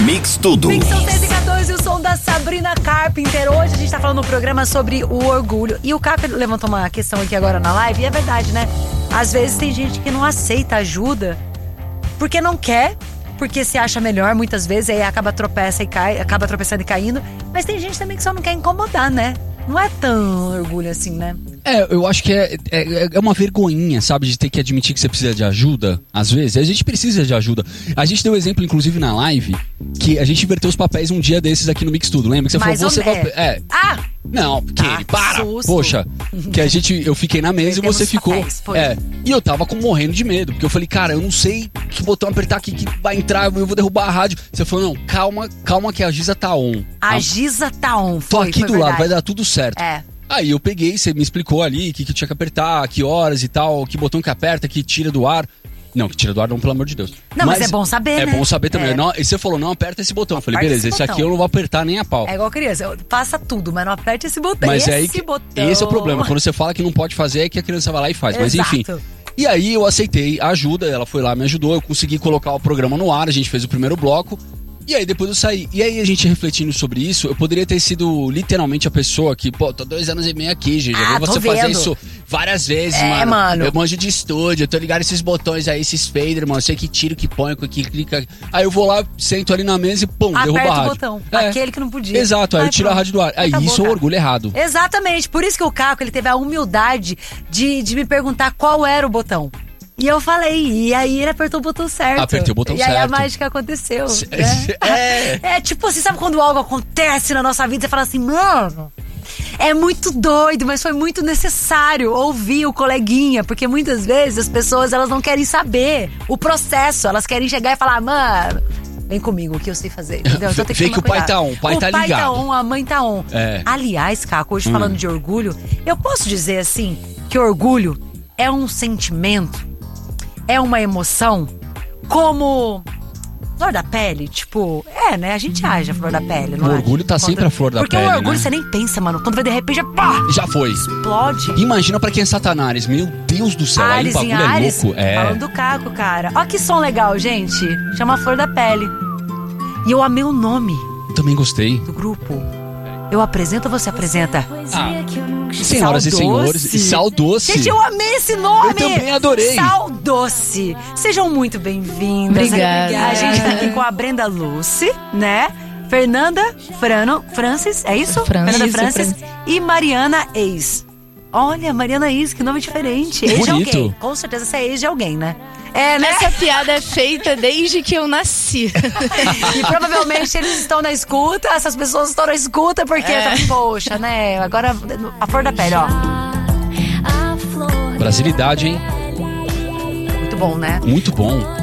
Mix Tudo. Mix são 6h14 e o som da Sabrina Carpenter. Hoje a gente tá falando no programa sobre o orgulho. E o Caco levantou uma questão aqui agora na live, e é verdade, né? Às vezes tem gente que não aceita ajuda porque não quer, porque se acha melhor muitas vezes, aí acaba tropeçando e caindo. Mas tem gente também que só não quer incomodar, né? Não é tão orgulho assim, né? Eu acho que é uma vergonhinha, sabe? De ter que admitir que você precisa de ajuda, às vezes. A gente precisa de ajuda. A gente deu um exemplo, inclusive, na live, que a gente inverteu os papéis um dia desses aqui no Mix Tudo. Lembra que você falou, você vai... Ah! Não, porque para! Susto. Poxa, que eu fiquei na mesa e você ficou... Papéis, e eu tava morrendo de medo, porque eu falei, cara, eu não sei que botão apertar aqui que vai entrar, eu vou derrubar a rádio. Você falou, não, calma que a Giza tá on. A Giza tá on, Tô aqui do lado, vai dar tudo certo. É. Aí eu peguei, você me explicou ali o que eu tinha que apertar, que horas e tal, que botão que aperta, que tira do ar. Não, que tira do ar não, pelo amor de Deus. Não, mas é bom saber, né? É bom saber também. Não, e você falou, não aperta esse botão. Eu falei, beleza, esse aqui eu não vou apertar nem a pau. É igual criança, faça tudo, mas não aperte esse botão. Mas botão. Esse é o problema, quando você fala que não pode fazer, é que a criança vai lá e faz. Mas Exato. enfim. E aí eu aceitei a ajuda, ela foi lá, me ajudou, eu consegui colocar o programa no ar, a gente fez o primeiro bloco. E aí depois eu saí. E aí a gente refletindo sobre isso, eu poderia ter sido literalmente a pessoa que, tô 2 anos e meio aqui, gente. Já vi você fazer isso várias vezes, mano. Eu manjo de estúdio, eu tô ligado esses botões aí, esses fader, mano. Eu sei que tiro, que põe, que clica. Aí eu vou lá, sento ali na mesa e pum, derruba a rádio. Aperta o botão, aquele que não podia. Exato, aí eu tiro a rádio do ar. Aí isso é um orgulho errado. Exatamente, por isso que o Caco, ele teve a humildade de me perguntar qual era o botão. E eu falei, e aí ele apertou o botão certo. Apertei o botão certo. E aí a mágica aconteceu. Né? É tipo assim, sabe quando algo acontece na nossa vida, você fala assim, mano, é muito doido, mas foi muito necessário ouvir o coleguinha, porque muitas vezes as pessoas, elas não querem saber o processo, elas querem chegar e falar, mano, vem comigo, o que eu sei fazer, entendeu? Então tem que vê que o pai tá on, o pai tá ligado. O pai tá on, a mãe tá on. Aliás, Caco, hoje falando de orgulho, eu posso dizer assim, que orgulho é um sentimento, é uma emoção como flor da pele, tipo... né? A gente age a flor da pele, não é? O orgulho tá sempre a flor da pele, porque o orgulho, né? você nem pensa, mano. Quando vai de repente, pá! Já foi. Explode. Imagina pra quem é Satanás. Meu Deus do céu, aí o bagulho é louco. Falando do Caco, cara. Ó que som legal, gente. Chama Flor da Pele. E eu amei o nome. Também gostei. Do grupo. Eu apresento ou você apresenta? Senhoras e senhores, e Sal Doce. Gente, eu amei esse nome. Eu também adorei. Sal Doce. Sejam muito bem-vindas. Obrigada. A gente tá aqui com a Brenda Lucy, né? Fernanda Francis, é isso? Fernanda Francis. E Mariana Eis. Olha, Mariana Eis, que nome diferente. Ex de alguém. Com certeza você é ex de alguém, né? Né? Essa piada é feita desde que eu nasci. E provavelmente eles estão na escuta, essas pessoas estão na escuta porque, poxa, né? Agora a flor da pele, ó. Brasilidade, hein? Muito bom, né? Muito bom.